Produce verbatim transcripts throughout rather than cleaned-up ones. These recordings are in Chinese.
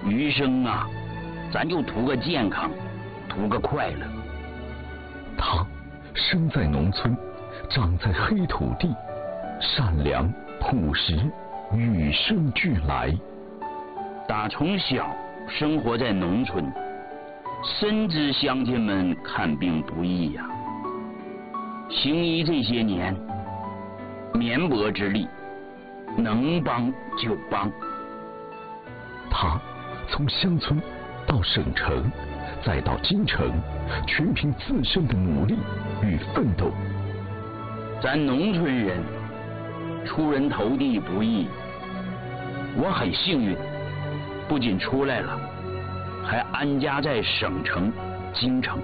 余生啊，咱就图个健康，图个快乐。 他生在农村，长在黑土地，善良朴实，与生俱来。 打从小生活在农村，深知乡亲们看病不易呀、啊。行医这些年，绵薄之力，能帮就帮。 他从乡村到省城，再到京城，全凭自身的努力与奋斗。 咱农村人出人头地不易，我很幸运，不仅出来了，还安家在省城京城。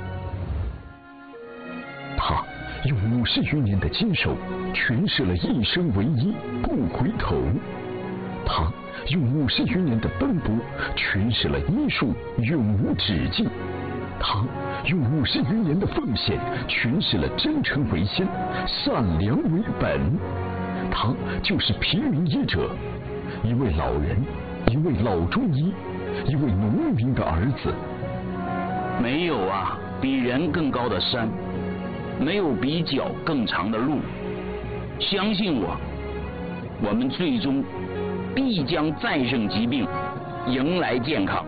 他用五十余年的坚守，诠释了一生为一，不回头。他用五十余年的奔波，诠释了医术永无止境。他用五十余年的奉献，诠释了真诚为先，善良为本。他就是平民医者，一位老人，一位老中医，一位农民的儿子。 没有啊，比人更高的山，没有比脚更长的路。相信我，我们最终必将战胜疾病，迎来健康。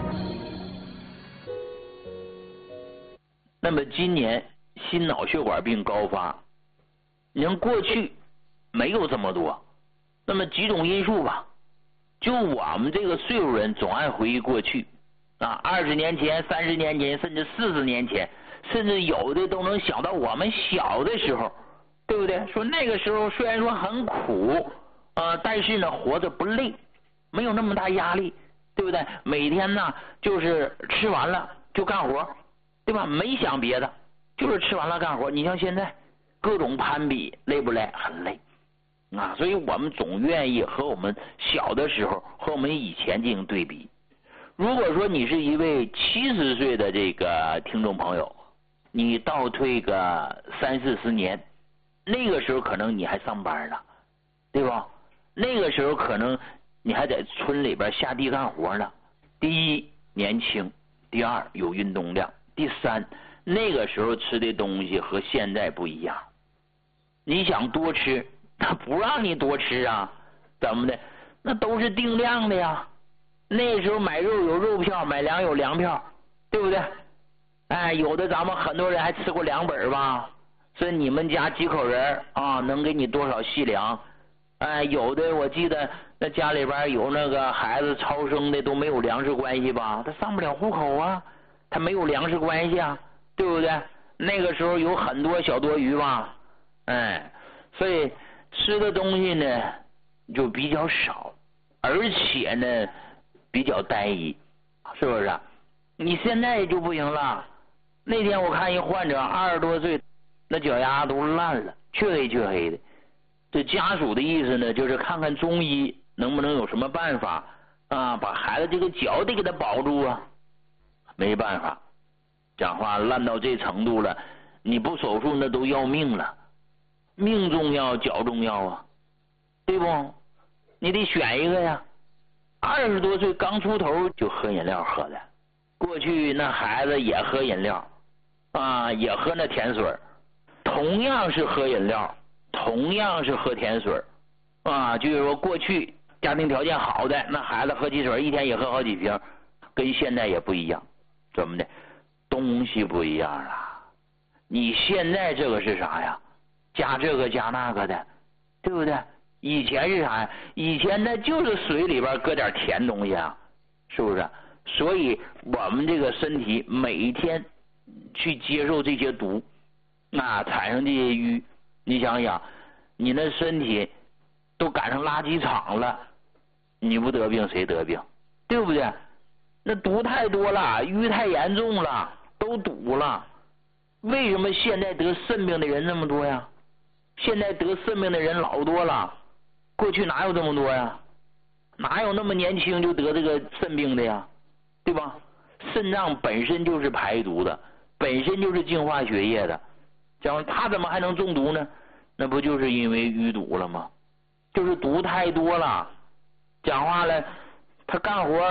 那么今年心脑血管病高发，你看过去没有这么多，那么几种因素吧。就我们这个岁数人总爱回忆过去啊，二十年前、三十年前，甚至四十年前，甚至有的都能想到我们小的时候，对不对？说那个时候虽然说很苦啊，但是呢活着不累，没有那么大压力，对不对？每天呢就是吃完了就干活，对吧？没想别的，就是吃完了干活。你像现在各种攀比，累不累？很累啊！所以我们总愿意和我们小的时候和我们以前进行对比。如果说你是一位七十岁的这个听众朋友，你倒退个三四十年，那个时候可能你还上班呢，对吧？那个时候可能你还在村里边下地干活呢。第一，年轻；第二，有运动量；第三，那个时候吃的东西和现在不一样。你想多吃，他不让你多吃啊，怎么的？那都是定量的呀。那时候买肉有肉票，买粮有粮票，对不对？哎，有的咱们很多人还吃过粮本吧？说你们家几口人啊，能给你多少细粮？哎，有的我记得那家里边有那个孩子超生的都没有粮食关系吧？他上不了户口啊，他没有粮食关系啊，对不对？那个时候有很多小多余吧，哎，所以吃的东西呢就比较少，而且呢比较单一，是不是？你现在就不行了。那天我看一患者二十多岁，那脚丫都烂了，黢黑黢黑的。这家属的意思呢，就是看看中医能不能有什么办法啊，把孩子这个脚得给他保住啊。没办法，讲话烂到这程度了，你不手术那都要命了，命重要脚重要啊，对不？你得选一个呀。二十多岁刚出头就喝饮料喝的，过去那孩子也喝饮料啊，也喝那甜水，同样是喝饮料，同样是喝甜水啊，就是说过去家庭条件好的那孩子喝汽水一天也喝好几瓶，跟现在也不一样。怎么的？东西不一样了。你现在这个是啥呀？加这个加那个的，对不对？以前是啥呀？以前那就是水里边搁点甜东西啊，是不是？所以我们这个身体每天去接受这些毒，那产生这些瘀，你想想，你那身体都赶上垃圾场了，你不得病谁得病？对不对？那毒太多了，瘀太严重了，都堵了。为什么现在得肾病的人那么多呀？现在得肾病的人老多了，过去哪有这么多呀？哪有那么年轻就得这个肾病的呀？对吧？肾脏本身就是排毒的，本身就是净化血液的，讲他怎么还能中毒呢？那不就是因为淤堵了吗？就是毒太多了，讲话了，他干活